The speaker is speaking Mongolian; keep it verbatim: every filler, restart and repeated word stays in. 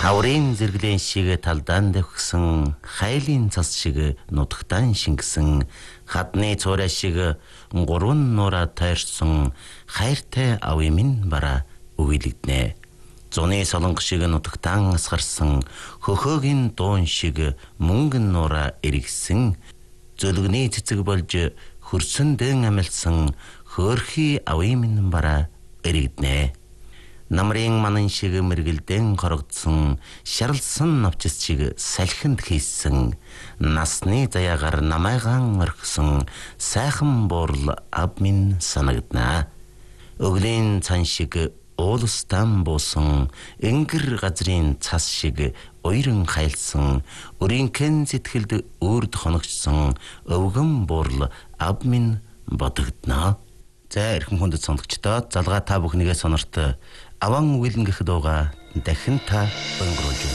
Хаврын зэрэглэн шиг талдаан дэвхсэн, хайлын цас шиг нутагтаан шингэсэн, хадны цуурай шиг гурван нураа тойрсон, хайртай авъя минь бараа үгилэгднэ. Зуны солонго шиг нутагтаан асгарсан, хөхөөгийн дуун шиг мөнгөн нураа эргэсэн, зөлгөний цэцэг болж хөрсөн дэн амилсан, хөөрхий авъя минь бараа эрэгднэ. Намрын манан шиг мэргэлдэн хорогдсон, шарлсан навчис шиг салхинд хийсэн, насны заяагаар намайгаан орхисон, сайхан буурал ав минь санагдана. Өглийн цан шиг уулстан буусан, энгэр газрын цас шиг уйран хайлсан, өрийнхэн сэтгэлд үрд хоногчсон, өвгөн буурал ав минь бодогдно. За эрхэм хүндэт сонсогчдоо залгаа та бүхнийгээ сонорт аван үгэлэн гэх дууга дахин та өнгөрүүлж